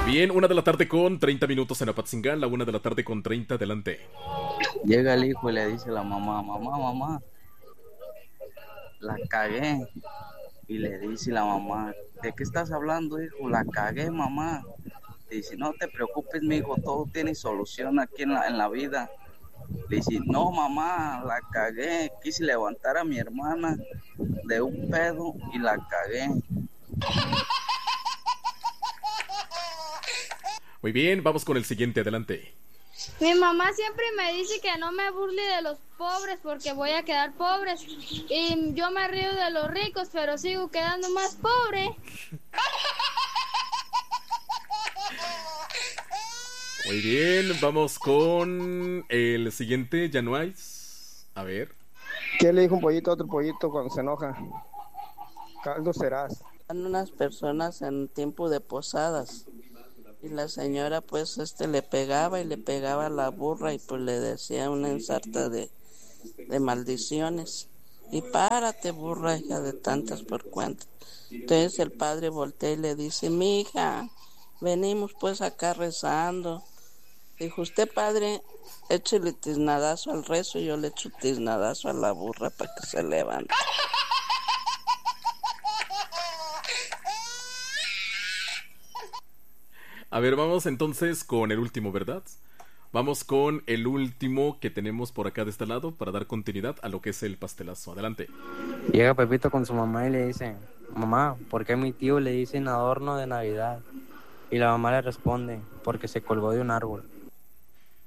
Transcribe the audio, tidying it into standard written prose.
bien, 1 de la tarde con 30 minutos en Apatzingán, la 1 de la tarde con 30, adelante. Llega el hijo y le dice a la mamá, mamá, la cagué. Y le dice la mamá, ¿de qué estás hablando, hijo? La cagué, mamá. Dice, no te preocupes, mi hijo, todo tiene solución aquí en la vida. Le dice, no, mamá, la cagué. Quise levantar a mi hermana de un pedo y la cagué. Muy bien, vamos con el siguiente, adelante. Mi mamá siempre me dice que no me burle de los pobres porque voy a quedar pobre. Y yo me río de los ricos, pero sigo quedando más pobre. Muy bien, vamos con el siguiente, ya no hay. A ver. ¿Qué le dijo un pollito a otro pollito cuando se enoja? Caldo serás. Eran unas personas en tiempo de posadas y la señora pues le pegaba y le pegaba a la burra y pues le decía una ensarta de maldiciones. Y párate, burra, hija de tantas por cuantas. Entonces el padre voltea y le dice, mi hija, venimos pues acá rezando. Dijo, usted, padre, échele tiznadazo al rezo y yo le echo tiznadazo a la burra para que se levante. A ver, vamos entonces con el último, ¿verdad? Vamos con el último que tenemos por acá de este lado para dar continuidad a lo que es el pastelazo. Adelante. Llega Pepito con su mamá y le dice, mamá, ¿por qué a mi tío le dicen adorno de Navidad? Y la mamá le responde, porque se colgó de un árbol.